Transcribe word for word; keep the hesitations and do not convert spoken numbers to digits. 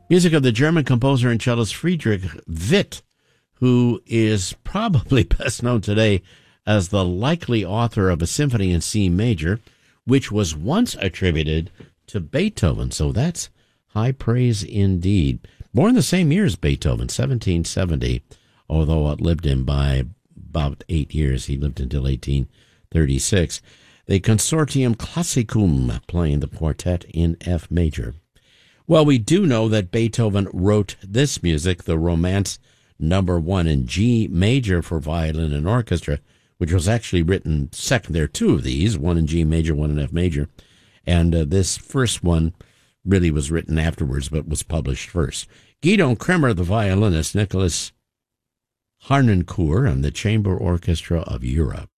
Music of the German composer and cellist Friedrich Witt, who is probably best known today as the likely author of a symphony in C major, which was once attributed to Beethoven. So that's high praise indeed. Born the same year as Beethoven, seventeen seventy, although outlived him by about eight years. He lived until eighteen thirty-six. The Consortium Classicum, playing the quartet in F major. Well, we do know that Beethoven wrote this music, the Romance number one in G major for violin and orchestra, which was actually written second. There are two of these, one in G major, one in F major. And uh, this first one really was written afterwards, but was published first. Guido Kremer, the violinist, Nicholas Harnoncourt, and the Chamber Orchestra of Europe.